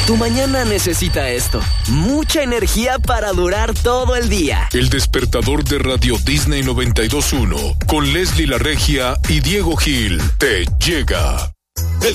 Tu mañana necesita esto. Mucha energía para durar todo el día. El despertador de Radio Disney 92.1 con Leslie La Regia y Diego Gil te llega.